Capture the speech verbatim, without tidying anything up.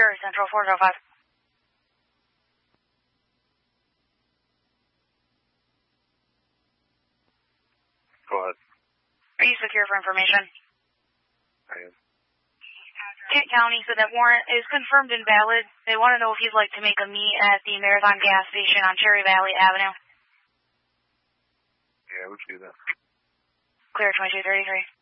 Prairie Central, four oh five. Go ahead. Are you secure for information? I am. Kent County said that warrant is confirmed invalid. They want to know if you'd like to make a meet at the Marathon gas station on Cherry Valley Avenue. Yeah, we can do that. Clear twenty-two thirty-three.